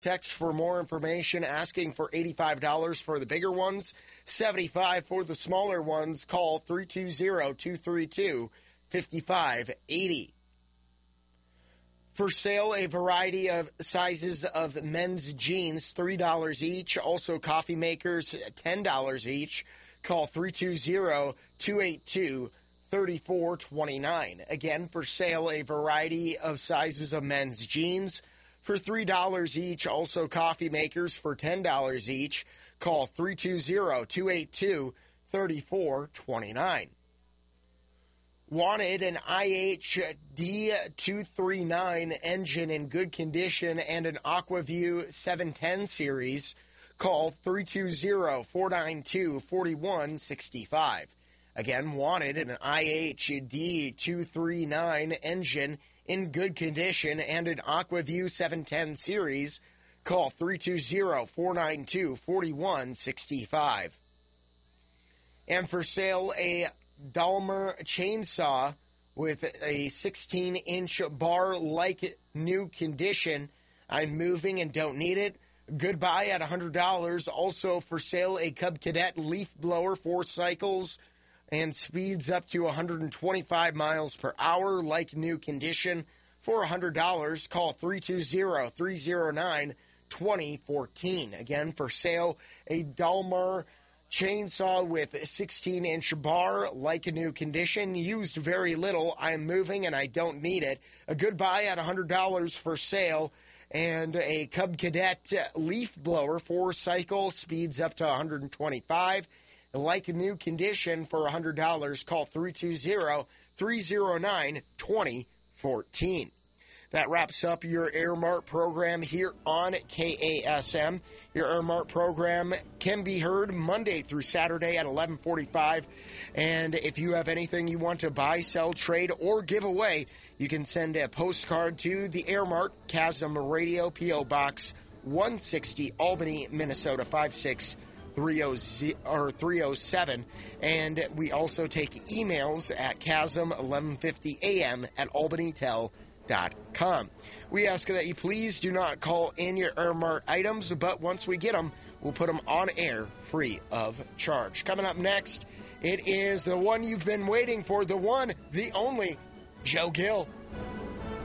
Text for more information, asking for $85 for the bigger ones, $75 for the smaller ones. Call 320-232-5580. For sale, a variety of sizes of men's jeans, $3 each. Also, coffee makers, $10 each. Call 320-282-3429. Again, for sale, a variety of sizes of men's jeans for $3 each. Also, coffee makers for $10 each. Call 320-282-3429. Wanted an IHD 239 engine in good condition and an AquaView 710 series. Call 320-492-4165. Again, wanted an IHD 239 engine in good condition and an AquaView 710 series. Call 320-492-4165. And for sale, a Dahmer chainsaw with a 16-inch bar like new condition. I'm moving and don't need it. Goodbye at $100. Also for sale, a Cub Cadet leaf blower, 4 cycles, and speeds up to 125 miles per hour, like new condition, for $100. Call 320-309-2014. Again, for sale, a Dahmer chainsaw with a 16-inch bar, like a new condition, used very little. I'm moving and I don't need it. A goodbye at $100 for sale. And a Cub Cadet leaf blower, 4 cycle, speeds up to 125. Like a new condition for $100. Call 320-309-2014. That wraps up your Air Mart program here on KASM. Your Air Mart program can be heard Monday through Saturday at 11:45. And if you have anything you want to buy, sell, trade, or give away, you can send a postcard to the Air Mart, KASM Radio, P.O. Box 160, Albany, Minnesota 56307. And we also take emails at KASM1150am at albanytel.com. We ask that you please do not call in your Air Mart items, but once we get them, we'll put them on air free of charge. Coming up next, it is the one you've been waiting for, the one, the only, Joe Gill.